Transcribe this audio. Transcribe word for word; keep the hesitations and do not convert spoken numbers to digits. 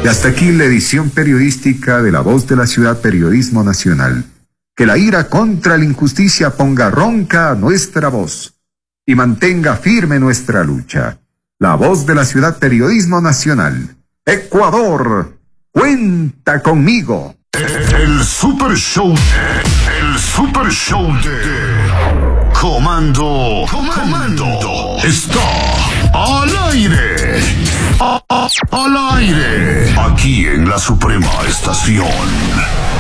Y hasta aquí la edición periodística de La Voz de la Ciudad Periodismo Nacional. Que la ira contra la injusticia ponga ronca nuestra voz y mantenga firme nuestra lucha. La Voz de la Ciudad Periodismo Nacional. Ecuador, cuenta conmigo. El Super Show, el Super Show de Comando, Comando está al aire, a, a, al aire, aquí en la Suprema Estación.